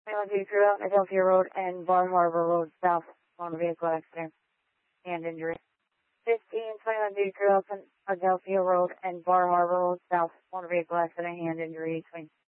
21 crew out, Adelphia Road and Bar Harbor Road South, motor vehicle accident, hand injury. 1521 crew out, Adelphia Road and Bar Harbor Road South, motor vehicle accident, hand injury, 20.